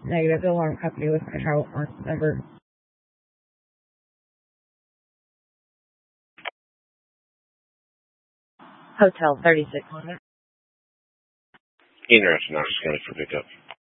Negative. The alarm company with my travel number. Hotel 36. Interesting. Knox County for pickup.